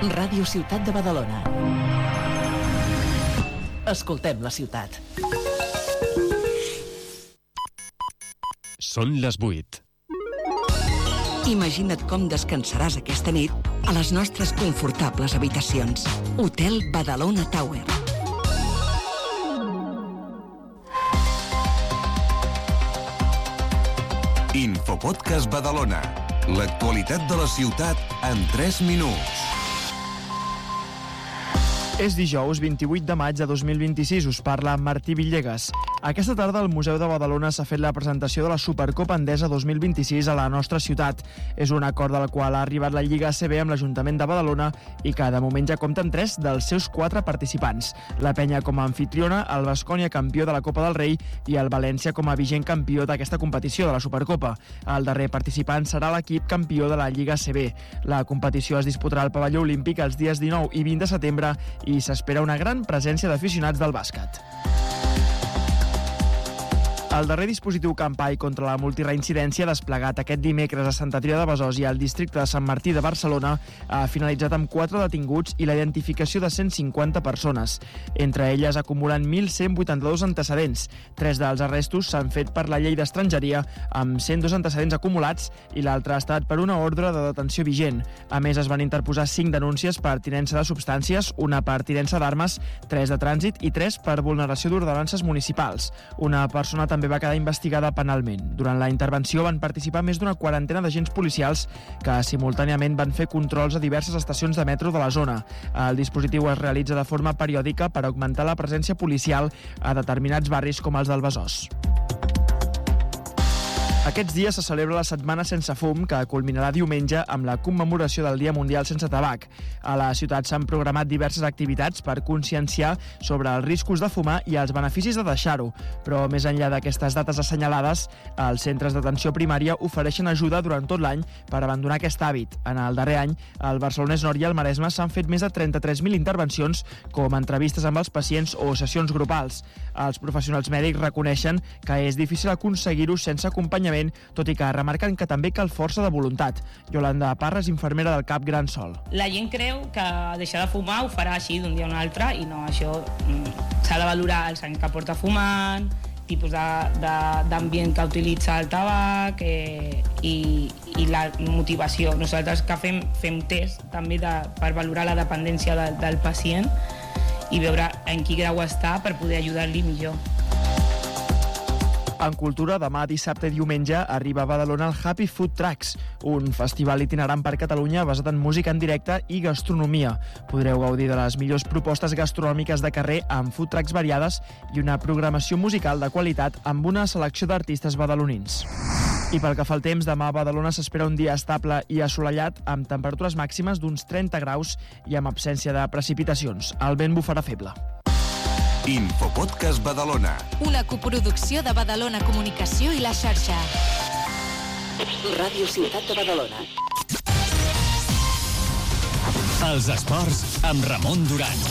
Ràdio Ciutat de Badalona. Escoltem la ciutat. Són les 8. Imagina't com descansaràs aquesta nit a les nostres confortables habitacions. Hotel Badalona Tower. Infopodcast Badalona. L'actualitat de la ciutat en 3 minuts. És dijous 28 de maig de 2026, us parla Martí Villegas. Aquesta tarda al Museu de Badalona s'ha fet la presentació de la Supercopa Endesa 2026 a la nostra ciutat. És un acord del qual ha arribat la Lliga ACB amb l'Ajuntament de Badalona i que de moment ja compta amb 3 dels seus 4 participants. La Penya com a anfitriona, el Baskonia campió de la Copa del Rei i el València com a vigent campió d'aquesta competició de la Supercopa. El darrer participant serà l'equip campió de la Lliga ACB. La competició es disputarà al pavelló olímpic els dies 19 i 20 de setembre i s'espera una gran presència d'aficionats del bàsquet. El darrer dispositiu Campai contra la multireincidència desplegat aquest dimecres a Sant Adrià de Besòs i al districte de Sant Martí de Barcelona ha finalitzat amb 4 detinguts i la identificació de 150 persones. Entre elles acumulen 1.182 antecedents. 3 dels arrestos s'han fet per la llei d'estrangeria amb 102 antecedents acumulats i l'altre ha estat per una ordre de detenció vigent. A més, es van interposar 5 denúncies per tinença de substàncies, una per tinença d'armes, 3 de trànsit i 3 per vulneració d'ordenances municipals. Una persona també va quedar investigada penalment. Durant la intervenció van participar més d'una quarantena d'agents policials que simultàniament van fer controls a diverses estacions de metro de la zona. El dispositiu es realitza de forma periòdica per augmentar la presència policial a determinats barris com els del Besòs. Aquests dies se celebra la Setmana Sense Fum, que culminarà diumenge amb la commemoració del Dia Mundial Sense Tabac. A la ciutat s'han programat diverses activitats per conscienciar sobre els riscos de fumar i els beneficis de deixar-ho. Però més enllà d'aquestes dates assenyalades, els centres d'atenció primària ofereixen ajuda durant tot l'any per abandonar aquest hàbit. En el darrer any, al Barcelonès Nord i al Maresme s'han fet més de 33.000 intervencions, com entrevistes amb els pacients o sessions grupals. Els professionals mèdics reconeixen que és difícil aconseguir-ho sense acompanyament, tot i que remarquen que també cal força de voluntat. Yolanda Parra és infermera del CAP Gran Sol. La gent creu que deixar de fumar ho farà així d'un dia a un altre i no, això s'ha de valorar els anys que porta fumant, tipus d'ambient que utilitza el tabac i la motivació. Nosaltres que fem test també per valorar la dependència del pacient i veure en quin grau està per poder ajudar-li millor. En cultura, demà dissabte i diumenge arriba a Badalona el Happy Food Trucks, un festival itinerant per Catalunya basat en música en directe i gastronomia. Podreu gaudir de les millors propostes gastronòmiques de carrer amb food trucks variades i una programació musical de qualitat amb una selecció d'artistes badalonins. I pel que fa al temps, demà a Badalona s'espera un dia estable i assolellat amb temperatures màximes d'uns 30 graus i amb absència de precipitacions. El vent bufarà feble. Infopodcast Badalona. Una coproducció de Badalona Comunicació i La Xarxa. Ràdio Ciutat de Badalona. Els esports amb Ramon Duran.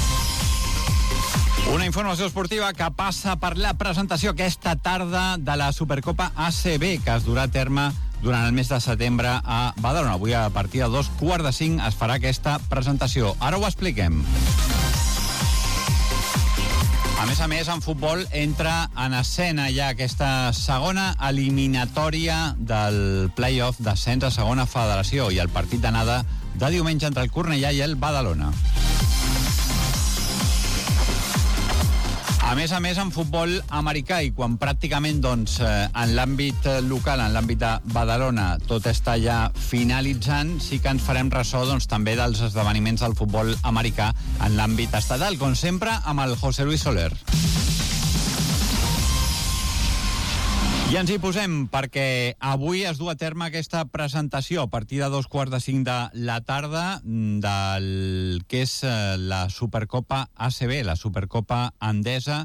Una informació esportiva que passa per la presentació aquesta tarda de la Supercopa ACB, que es durà a terme durant el mes de setembre a Badalona. Avui a partir de 4:45 es farà aquesta presentació. Ara ho expliquem. A més, en futbol entra en escena ja aquesta segona eliminatòria del play-off d'ascens a segona federació i el partit d'anada de diumenge entre el Cornellà i el Badalona. A més, en futbol americà i quan pràcticament en l'àmbit local, en l'àmbit de Badalona, tot està ja finalitzant, sí que ens farem ressò també dels esdeveniments del futbol americà en l'àmbit estatal, com sempre amb el José Luis Soler. I ens hi posem perquè avui es du a terme aquesta presentació a partir de 4:45 de la tarda del que és la Supercopa ACB, la Supercopa Endesa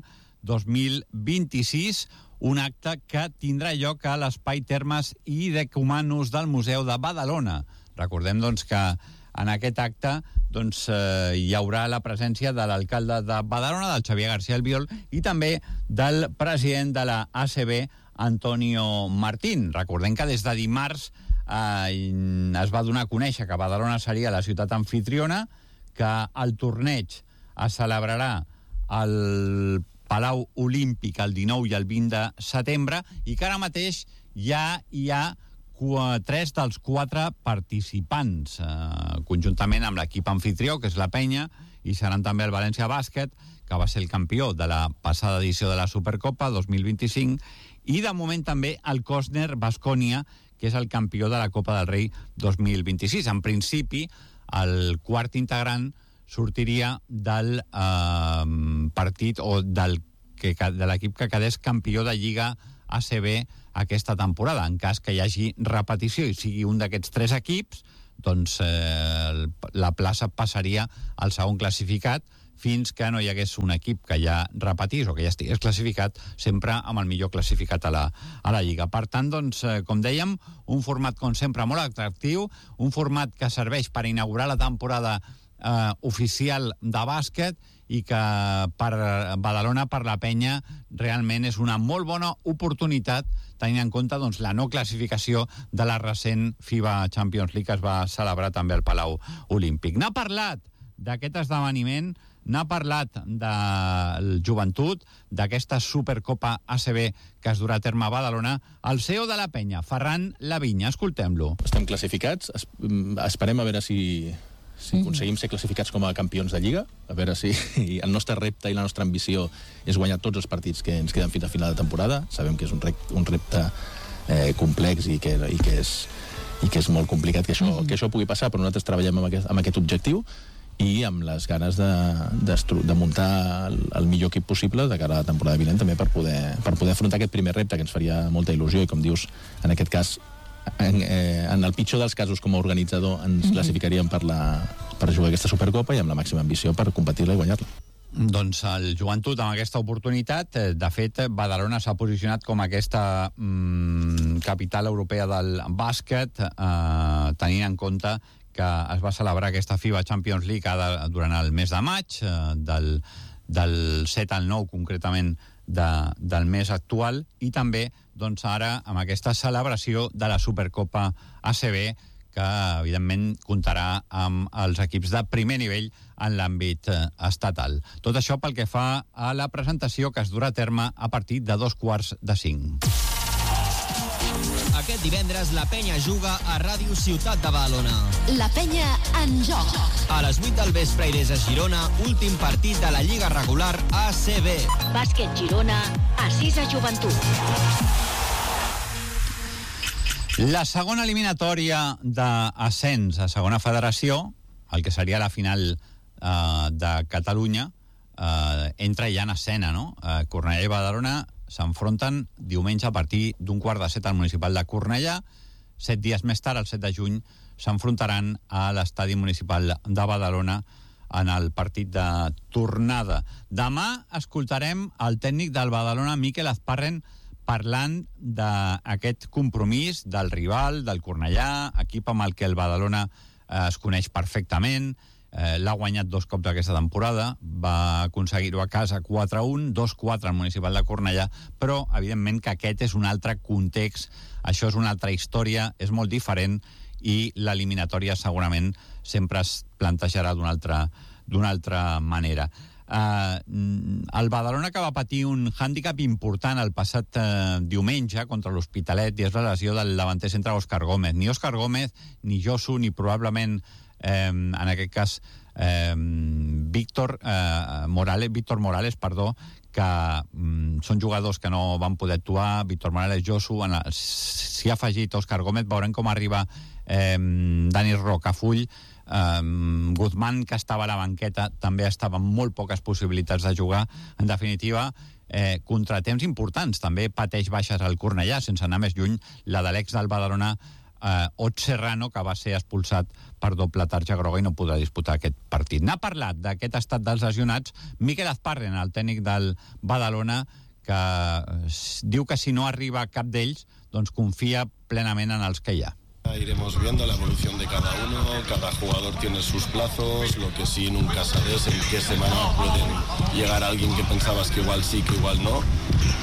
2026, un acte que tindrà lloc a l'Espai Termes i Decumanus del Museu de Badalona. Recordem que en aquest acte hi haurà la presència de l'alcalde de Badalona, del Xavier García Albiol, i també del president de la ACB, Antonio Martín. Recordem que des de dimarts es va donar a conèixer que Badalona seria la ciutat anfitriona, que el torneig es celebrarà al Palau Olímpic el 19 i el 20 de setembre i que ara mateix ja hi ha 3 dels 4 participants, conjuntament amb l'equip anfitrió, que és la Penya, i seran també el València Bàsquet, que va ser el campió de la passada edició de la Supercopa 2025, i de moment també el Cosner Baskonia, que és el campió de la Copa del Rei 2026. En principi, el quart integrant sortiria del partit o de l'equip que quedés campió de Lliga ACB aquesta temporada. En cas que hi hagi repetició i sigui un d'aquests 3 equips, doncs la plaça passaria al segon classificat fins que no hi hagués un equip que ja repetís o que ja estigués classificat, sempre amb el millor classificat a la Lliga. Per tant, doncs, com dèiem, un format, com sempre, molt atractiu, un format que serveix per inaugurar la temporada oficial de bàsquet i que per Badalona, per la Penya, realment és una molt bona oportunitat, tenint en compte doncs, la no classificació de la recent FIBA Champions League que es va celebrar també al Palau Olímpic. N'ha parlat d'aquest esdeveniment, n'ha parlat del Joventut, d'aquesta Supercopa ACB que es durà a terme a Badalona, el CEO de la Penya, Ferran Lavinya. Escoltem-lo. Estem classificats, esperem a veure si aconseguim ser classificats com a campions de Lliga, a veure si el nostre repte i la nostra ambició és guanyar tots els partits que ens queden fins a final de temporada. Sabem que és un repte complex i que és molt complicat que això pugui passar, però nosaltres treballem amb aquest objectiu i amb les ganes de muntar el millor equip possible de cara a la temporada vinent també per poder afrontar aquest primer repte que ens faria molta il·lusió i, com dius, en aquest cas en el pitjor dels casos com a organitzador ens classificaríem per jugar aquesta Supercopa i amb la màxima ambició per competir-la i guanyar-la. Doncs el Joventut, amb aquesta oportunitat, de fet, Badalona s'ha posicionat com aquesta capital europea del bàsquet, tenint en compte que es va celebrar aquesta FIBA Champions League durant el mes de maig, del 7 al 9 concretament del mes actual, i també doncs, ara amb aquesta celebració de la Supercopa ACB, que evidentment comptarà amb els equips de primer nivell en l'àmbit estatal. Tot això pel que fa a la presentació que es durà a terme a partir de 4:45. Aquest divendres la Penya juga a Ràdio Ciutat de Badalona. La Penya en joc. A les 8 del vespre irés a Girona, últim partit de la Lliga regular ACB. Bàsquet Girona, Assisa Joventut. La segona eliminatòria d'ascens a segona federació, el que seria la final de Catalunya, entra ja en escena, no? Cornellà i Badalona s'enfronten diumenge a partir d'un 6:15 al municipal de Cornellà. 7 dies més tard, el 7 de juny, s'enfrontaran a l'estadi municipal de Badalona en el partit de tornada. Demà escoltarem el tècnic del Badalona, Mikel Azparren, parlant d'aquest compromís del rival, del Cornellà, equip amb el que el Badalona es coneix perfectament, l'ha guanyat 2 cops aquesta temporada, va aconseguir-ho a casa 4-1, 2-4 al municipal de Cornellà, però evidentment que aquest és un altre context, això és una altra història, és molt diferent i l'eliminatòria segurament sempre es plantejarà d'una altra manera. El Badalona, que va patir un hàndicap important el passat diumenge contra l'Hospitalet, i és la lesió del davanter centre Òscar Gómez. Ni Òscar Gómez, ni Josu, ni probablement en aquest cas Víctor Morales, que són jugadors que no van poder actuar. Víctor Morales, Josu, s'hi ha afegit Òscar Gómez. Veurem com arriba Dani Rocafull. Guzmán, que estava a la banqueta, també estava amb molt poques possibilitats de jugar. En definitiva, contratemps importants. També pateix baixes al Cornellà, sense anar més lluny, la de l'ex del Badalona, Ot Serrano, que va ser expulsat per doble tarja groga i no podrà disputar aquest partit. N'ha parlat d'aquest estat dels lesionats Mikel Azparren, el tècnic del Badalona, que diu que si no arriba cap d'ells, doncs confia plenament en els que hi ha. Iremos viendo la evolución de cada uno, cada jugador tiene sus plazos, lo que sí nunca sabes en qué semana pueden llegar a alguien que pensabas que igual sí, que igual no.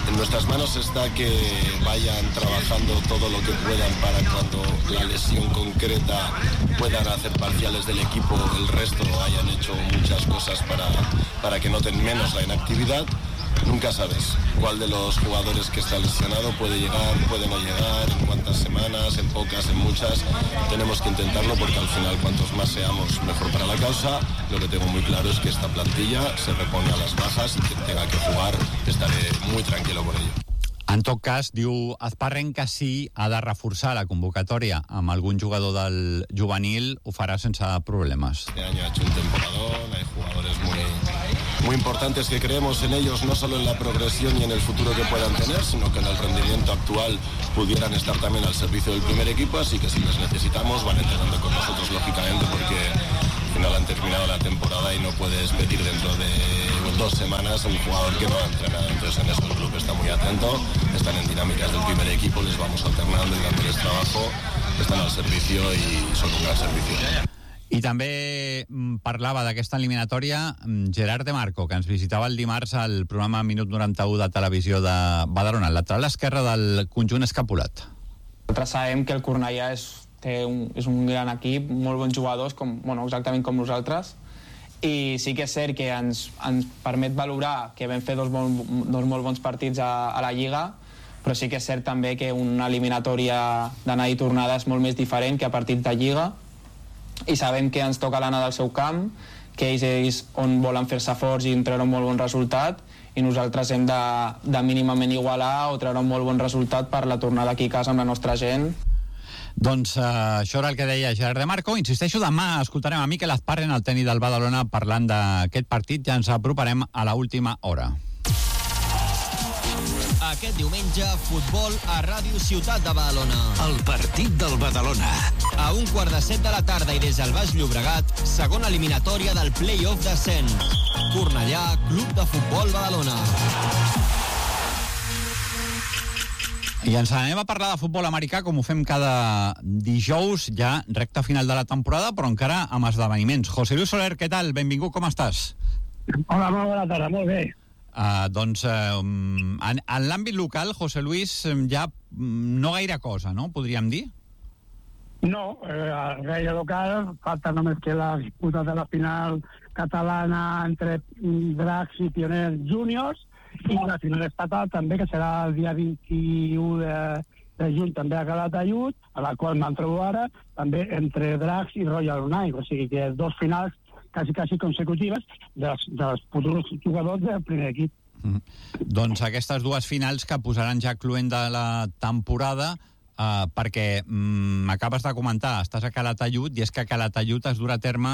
En nuestras manos está que vayan trabajando todo lo que puedan para cuando la lesión concreta puedan hacer parciales del equipo, el resto hayan hecho muchas cosas para que noten menos la inactividad. Nunca sabes cuál de los jugadores que está lesionado puede llegar, puede no llegar, en cuántas semanas, en pocas, en muchas. Tenemos que intentarlo porque al final cuantos más seamos mejor para la causa. Lo que tengo muy claro es que esta plantilla se repone a las bajas y quien tenga que jugar estaré muy tranquilo por ello. En tot cas, diu Azparren que si ha de reforçar la convocatòria amb algun jugador del juvenil, ho farà sense problemes. Este año ha hecho un temporadón, hay jugadores muy importantes que creemos en ellos, no solo en la progresión y en el futuro que puedan tener, sino que en el rendimiento actual pudieran estar también al servicio del primer equipo, así que si les necesitamos van entrenando con nosotros, lógicamente, porque al final han terminado la temporada y no puedes pedir dentro de 2 semanas un jugador que no ha entrenado. Entonces en eso el club está muy atento, están en dinámicas del primer equipo, les vamos alternando y dándoles trabajo, están al servicio y son un gran servicio. I també parlava d'aquesta eliminatòria Gerard de Marco, que ens visitava el dimarts al programa Minut 91 de Televisió de Badalona, el lateral esquerre del conjunt escapulat. Nosaltres sabem que el Cornellà és un gran equip, molt bons jugadors, exactament com nosaltres, i sí que és cert que ens permet valorar que vam fer dos molt bons partits a la Lliga, però sí que és cert també que una eliminatòria d'anada i tornada és molt més diferent que a partit de Lliga, i sabem que ens toca l'anar del seu camp, que ells on volen fer-se forts i treure un molt bon resultat, i nosaltres hem de mínimament igualar o treure un molt bon resultat per la tornada aquí a casa amb la nostra gent. Doncs això era el que deia Gerard de Marco. Insisteixo, demà escoltarem a Mikel Azparren, el tècnic del Badalona, parlant d'aquest partit. Ja ens aproparem a l'última hora. Aquest diumenge, futbol a Ràdio Ciutat de Badalona. El partit del Badalona. A 1:15 de la tarda i des del Baix Llobregat, segona eliminatòria del play-off d'ascens. Cornellà, Club de Futbol Badalona. I ens anem a parlar de futbol americà, com ho fem cada dijous, ja recta final de la temporada, però encara amb esdeveniments. José Luis Soler, què tal? Benvingut, com estàs? Hola, molt bona tarda, molt bé. Doncs en l'àmbit local, José Luis, ja no gaire cosa, no? Podríem dir? No, gaire local, falta només que la disputa de la final catalana entre Dracs i Pioners Júniors, i la final estatal també, que serà el dia 21 de juny també a Calatayud, a la qual me'n trobo ara, també entre Dracs i Royal Knight, o sigui que 2 finals quasi consecutives dels futurs jugadors del primer equip. Doncs aquestes 2 finals que posaran ja cluent de la temporada, perquè m'acabes de comentar, estàs a Calatayud, i és que a Calatayud es durà a terme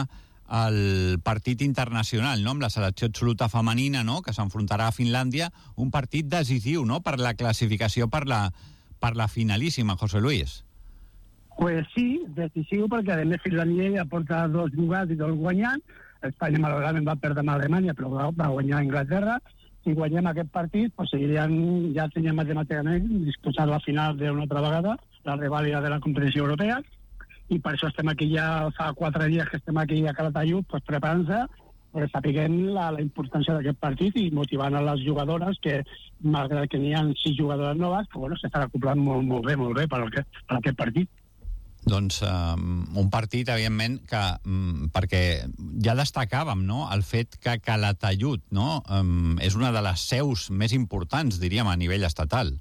el partit internacional, no?, amb la selecció absoluta femenina, no?, que s'enfrontarà a Finlàndia, un partit decisiu, no?, per la classificació per la finalíssima, José Luis. Pues sí, decisiu, perquè a més Finlàndia ja porta 2 jugats i 2 guanyant. Espanya malauradament va perdre amb Alemanya, però va guanyar Anglaterra. Si guanyem aquest partit, pues seguiríem, ja teníem matemàticament disposat la final d'una altra vegada, la revàlida de la competició europea, i per això estem aquí ja, fa 4 dies que estem aquí a Calatayud, pues preparant-se, sapiguem la importància d'aquest partit i motivant a les jugadores que, malgrat que n'hi ha 6 jugadores noves, que bueno, s'estan acoplant molt bé per aquest partit. Doncs un partit, evidentment, que perquè ja destacàvem, no?, el fet que Calatayud, no?, és una de les seus més importants, diríem, a nivell estatal.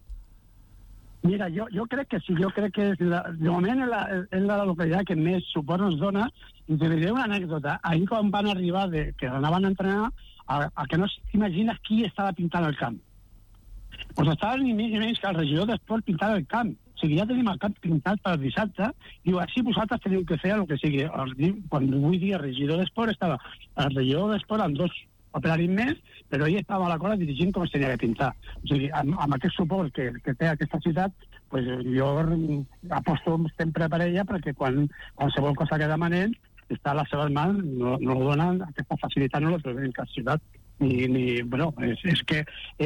Mira, jo crec que sí, jo crec que de moment és la localitat que més suport ens dona, i te diré una anècdota. Ahir quan van arribar, que anaven a entrenar, a que no t'imagines qui estava pintant el camp. Pues estava ni més ni menys que el regidor d'esport pintant el camp. O sigui, ja tenim el camp pintat per dissabte, diu, així vosaltres teniu que fer el que sigui. Quan vull dir el regidor d'esport, estava el regidor d'esport amb 2 operaris més, però ell estava a la cola dirigint com es tenia que pintar. O sigui, amb aquest suport que té aquesta ciutat, pues, jo aposto sempre per ella, perquè qualsevol cosa que demanen està a les seves mans, no donen aquesta facilitat, no la trobem en cap ciutat. Bueno, és que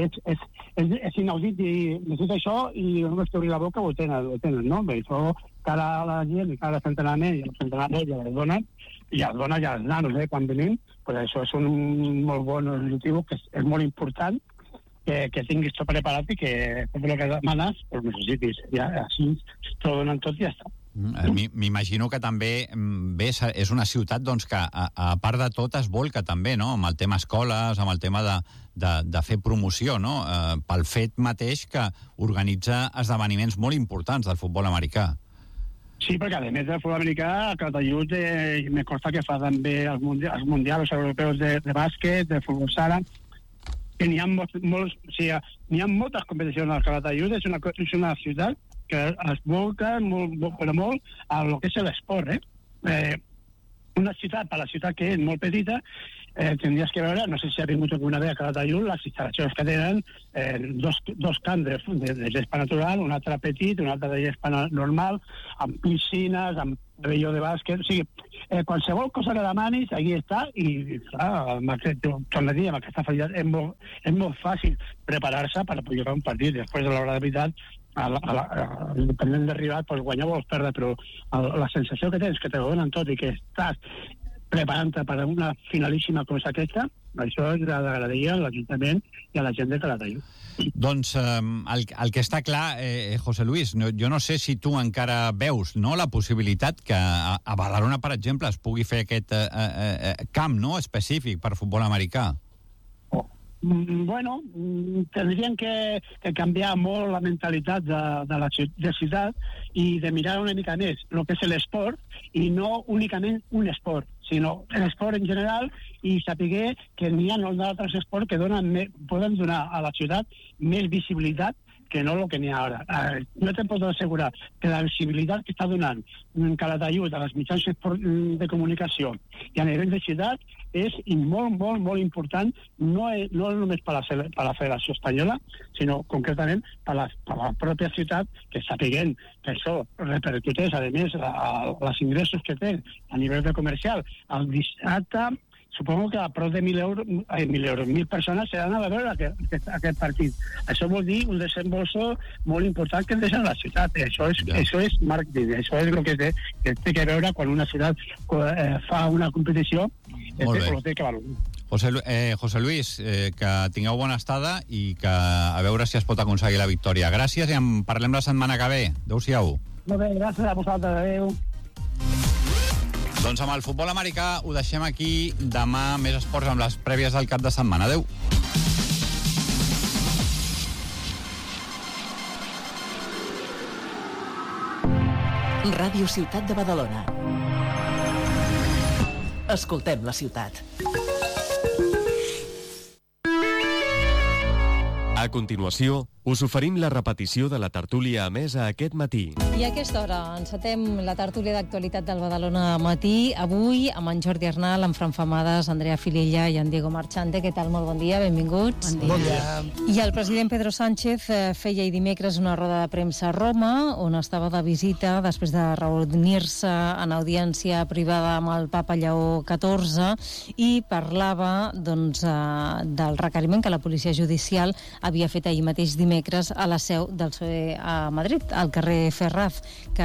és inaudit i necessita això i només t'obrir la boca ho tenen, no? Bé, això cara a la gent i cara a l'entrenament i els entrenaments ja les donen i els donen ja els nanos, quan venim, pues això és un molt bon objectiu que és molt important que tinguis tot preparat i que tot el que demanes ho necessitis. Ja, així t'ho donen tot i ja està. M'imagino que també és una ciutat doncs, que, a part de tot, es volca també, no?, amb el tema escoles, amb el tema de fer promoció, no?, pel fet mateix que organitza esdeveniments molt importants del futbol americà. Sí, perquè a més del futbol americà, a Calatayud me consta que fa també els mundials europeus de bàsquet, de futbol sala, que n'hi ha moltes competicions al Calatayud. És una ciutat que es volca però molt a lo que és l'esport, una ciutat, per la ciutat que és molt petita, tindries que veure, no sé si ha vingut alguna vegada a Calatayud, les instal·lacions que tenen, dos camps de gespa natural, un altre petit, un altre de gespa normal, amb piscines, amb pavelló de bàsquet, o sigui, qualsevol cosa que demanis, aquí està, i clar, torno a dir, amb aquesta facilitat és molt fàcil preparar-se per jugar un partit. Després de l'hora de veritat, independent d'arribar, doncs guanyar vols perdre, però la sensació que tens, que te donen tot i que estàs preparant-te per a una finalíssima cosa aquesta, això és d'agrair a l'Ajuntament i a la gent de Calatayud. Doncs el que està clar, José Luis, jo no sé si tu encara veus, no, la possibilitat que a Badalona, per exemple, es pugui fer aquest camp, no?, específic per futbol americà. Bueno, tindrien que canviar molt la mentalitat de la ciutat i de mirar una mica més el que és l'esport, i no únicament un esport, sinó l'esport en general, i saber que n'hi ha altres esports que poden donar a la ciutat més visibilitat que no el que n'hi ha ara. Jo te'n puc assegurar que la visibilitat que està donant Calatayud a les mitjans de comunicació i a nivell de ciutat és molt, molt, molt important, no només per la Federació Espanyola, sinó concretament per la pròpia ciutat, que sapiguem que això repercuteix, a més, els ingressos que té a nivell de comercial. El dissabte, supongo que a prop de 1.000 persones seran a veure aquest partit. Això vol dir un desembolso molt important que deixa la ciutat. Això és marketing, això és el que té que veure quan una ciutat fa una competició. Molt bé. José Luis, que tingueu bona estada i que a veure si es pot aconseguir la victòria. Gràcies i en parlem la setmana que ve. Adéu-siau. Molt bé, gràcies a vosaltres. Adéu. Doncs amb el futbol americà ho deixem aquí. Demà més esports amb les prèvies del cap de setmana. Adéu. Ràdio Ciutat de Badalona. Escoltem la ciutat. A continuació, us oferim la repetició de la tertúlia emesa aquest matí. I a aquesta hora encetem la tertúlia d'actualitat del Badalona Matí. Avui amb en Jordi Arnal, en Fran Famades, Andrea Filella i en Diego Marchante. Què tal? Molt bon dia, benvinguts. Bon dia. I el president Pedro Sánchez feia ahir dimecres una roda de premsa a Roma, on estava de visita després de reunir-se en audiència privada amb el papa Lleó XIV i parlava del requeriment que la policia judicial havia fet ahir mateix dimecres a la seu del PSOE a Madrid, al carrer Ferraz, que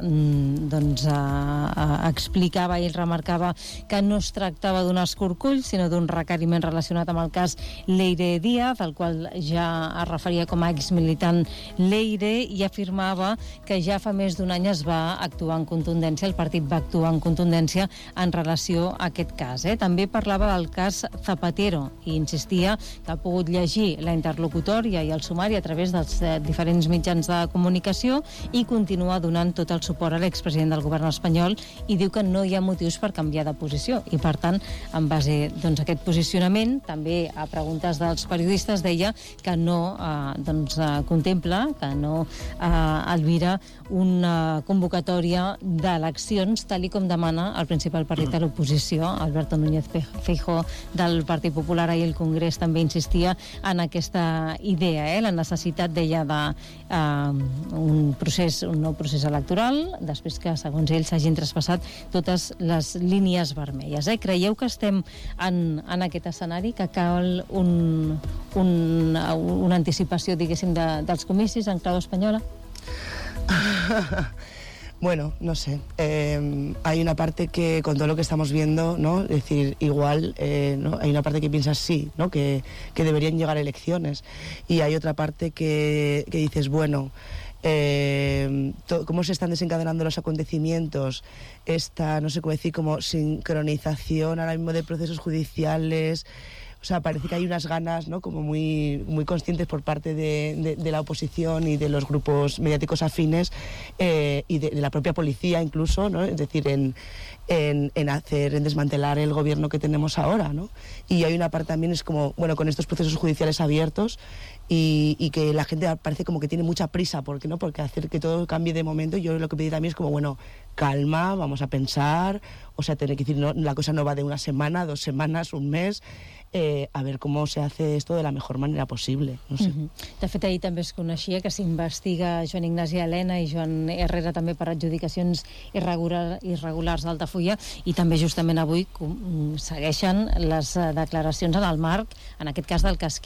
explicava i remarcava que no es tractava d'un escorcoll, sinó d'un requeriment relacionat amb el cas Leire Díaz, al qual ja es referia com a exmilitant Leire, i afirmava que ja fa més d'un any es va actuar en contundència, el partit va actuar en contundència en relació a aquest cas. També parlava del cas Zapatero i insistia que ha pogut llegir la interlocutòria i el sumari a través dels diferents mitjans de comunicació i continua donant tot el suport a l'expresident del govern espanyol i diu que no hi ha motius per canviar de posició i, per tant, en base a aquest posicionament, també a preguntes dels periodistes deia que no contempla, que no albira una convocatòria d'eleccions tal i com demana el principal partit de l'oposició, Alberto Núñez Feijóo del Partit Popular. Ahir el Congrés també insistia en aquesta idea, la necessitat, deia, d'un nou procés electoral, després que, segons ell, s'hagin traspassat totes les línies vermelles. Creieu que estem en aquest escenari, que cal una anticipació, diguéssim, dels comicis en clau espanyola? Bueno, no sé. Hay una parte que, con todo lo que estamos viendo, ¿no? Es decir, igual, ¿no? Hay una parte que piensas sí, ¿no? Que deberían llegar elecciones. Y hay otra parte que dices, bueno, cómo se están desencadenando los acontecimientos, esta, no sé cómo decir, como sincronización ahora mismo de procesos judiciales. O sea, parece que hay unas ganas, ¿no? Como muy conscientes por parte de la oposición y de los grupos mediáticos afines y de la propia policía incluso, ¿no? Es decir, en desmantelar el gobierno que tenemos ahora, ¿no? Y hay una parte también, es como, bueno, con estos procesos judiciales abiertos y que la gente parece como que tiene mucha prisa, porque hacer que todo cambie de momento. Yo lo que pedí también es como, bueno, calma, vamos a pensar, o sea, tener que decir, no, la cosa no va de una semana, 2 semanas, un mes, a ver com se hace esto de la mejor manera possible. No sé. De fet, ahir també es coneixia que s'investiga Joan Ignasi Elena i Joan Herrera també per adjudicacions irregulars d'Altafulla, i també justament avui segueixen les declaracions en el marc, en aquest cas del cas